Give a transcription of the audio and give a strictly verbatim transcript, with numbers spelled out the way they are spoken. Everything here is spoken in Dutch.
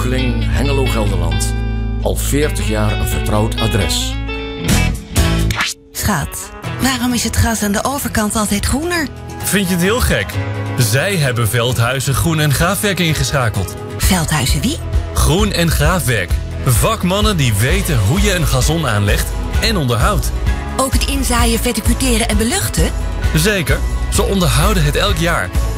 Regeling Hengelo-Gelderland. Al veertig jaar een vertrouwd adres. Schat, waarom is het gras aan de overkant altijd groener? Vind je het heel gek? Zij hebben Veldhuizen Groen en Graafwerk ingeschakeld. Veldhuizen wie? Groen en Graafwerk. Vakmannen die weten hoe je een gazon aanlegt en onderhoudt. Ook het inzaaien, verticuteren en beluchten? Zeker. Ze onderhouden het elk jaar